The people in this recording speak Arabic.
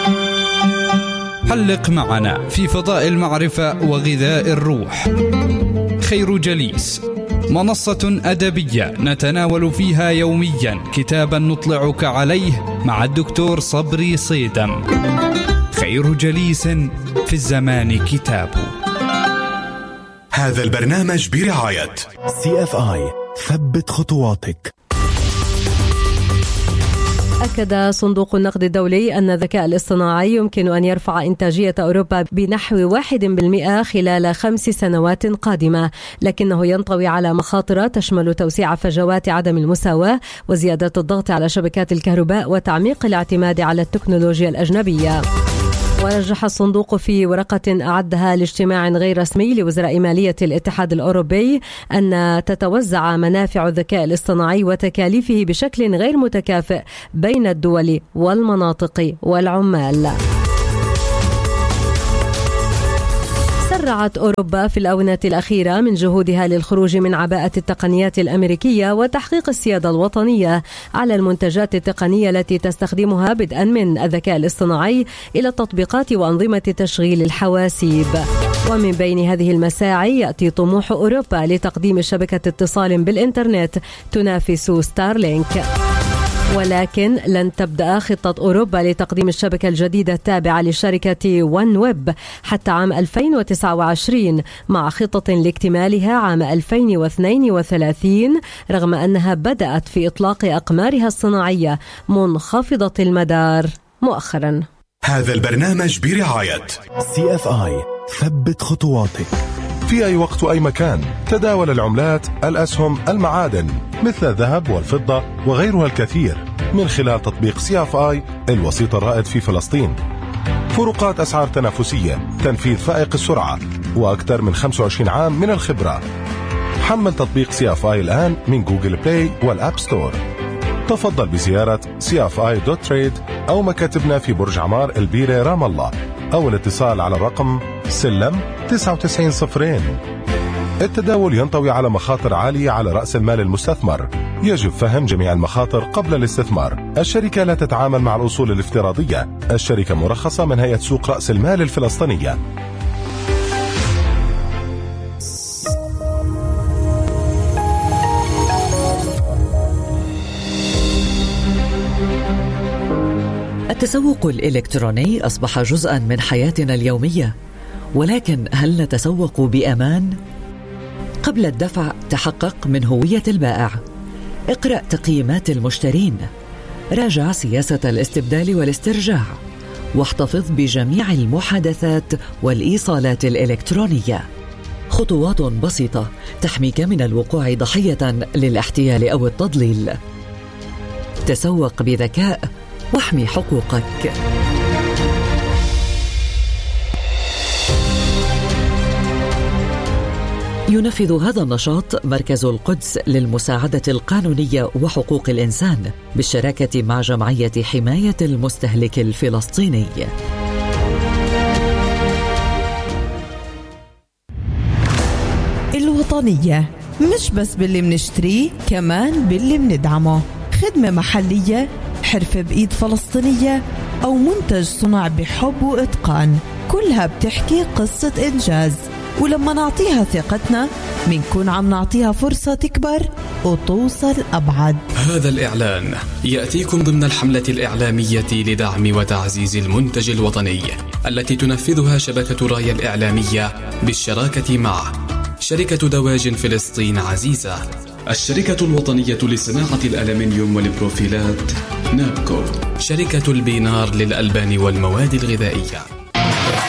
حلق معنا في فضاء المعرفة وغذاء الروح. خير جليس، منصة أدبية نتناول فيها يوميا كتابا نطلعك عليه مع الدكتور صبري صيدم. خير جليس في الزمان كتاب. هذا البرنامج برعاية CFI. ثبت خطواتك. أكد صندوق النقد الدولي أن الذكاء الاصطناعي يمكن أن يرفع إنتاجية أوروبا بنحو 1% خلال 5 سنوات قادمة، لكنه ينطوي على مخاطر تشمل توسيع فجوات عدم المساواة وزيادة الضغط على شبكات الكهرباء وتعميق الاعتماد على التكنولوجيا الأجنبية. ورجح الصندوق في ورقة أعدها لاجتماع غير رسمي لوزراء مالية الاتحاد الأوروبي أن تتوزع منافع الذكاء الاصطناعي وتكاليفه بشكل غير متكافئ بين الدول والمناطق والعمال. سرعت أوروبا في الآونة الأخيرة من جهودها للخروج من عباءة التقنيات الأمريكية وتحقيق السيادة الوطنية على المنتجات التقنية التي تستخدمها، بدءا من الذكاء الاصطناعي إلى التطبيقات وأنظمة تشغيل الحواسيب. ومن بين هذه المساعي يأتي طموح أوروبا لتقديم شبكة اتصال بالإنترنت تنافس ستارلينك. ولكن لن تبدأ خطة أوروبا لتقديم الشبكة الجديدة التابعة لشركة ون ويب حتى عام 2029، مع خطة لاكتمالها عام 2032، رغم أنها بدأت في إطلاق أقمارها الصناعية منخفضة المدار مؤخرا. هذا البرنامج برعاية CFI. ثبت خطواتك. في أي وقت وأي مكان تداول العملات، الأسهم، المعادن مثل الذهب والفضة وغيرها الكثير من خلال تطبيق CFI الوسيط الرائد في فلسطين. فروقات أسعار تنافسية، تنفيذ فائق السرعة، وأكثر من 25 عام من الخبرة. حمل تطبيق CFI الآن من جوجل بلاي والأب ستور. تفضل بزيارة cfi.trade أو مكاتبنا في برج عمار البيرة رام الله، أو الاتصال على الرقم سلم 9902. التداول ينطوي على مخاطر عالية على رأس المال المستثمر. يجب فهم جميع المخاطر قبل الاستثمار. الشركة لا تتعامل مع الأصول الافتراضية. الشركة مرخصة من هيئة سوق رأس المال الفلسطينية. التسوق الإلكتروني أصبح جزءاً من حياتنا اليومية، ولكن هل نتسوق بأمان؟ قبل الدفع تحقق من هوية البائع، اقرأ تقييمات المشترين، راجع سياسة الاستبدال والاسترجاع، واحتفظ بجميع المحادثات والإيصالات الإلكترونية. خطوات بسيطة تحميك من الوقوع ضحية للاحتيال أو التضليل. تسوق بذكاء واحمي حقوقك. ينفذ هذا النشاط مركز القدس للمساعدة القانونية وحقوق الإنسان بالشراكة مع جمعية حماية المستهلك الفلسطيني. الوطنية مش بس باللي منشتريه، كمان باللي مندعمه. خدمة محلية، حرفة بإيد فلسطينية، أو منتج صنع بحب وإتقان، كلها بتحكي قصة إنجاز. ولما نعطيها ثقتنا منكون عم نعطيها فرصة تكبر وتوصل أبعد. هذا الإعلان يأتيكم ضمن الحملة الإعلامية لدعم وتعزيز المنتج الوطني التي تنفذها شبكة راية الإعلامية بالشراكة مع شركة دواجن فلسطين عزيزة، الشركة الوطنية لصناعة الألمنيوم والبروفيلات نابكو، شركة البينار للألبان والمواد الغذائية.